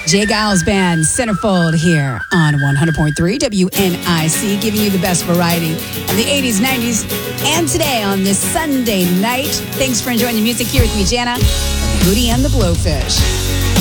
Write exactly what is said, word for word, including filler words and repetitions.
Jay Giles Band, Centerfold here on one hundred point three W N I C, giving you the best variety of the eighties, nineties, and today on this Sunday night. Thanks for enjoying the music here with me, Jana, Hootie and the Blowfish.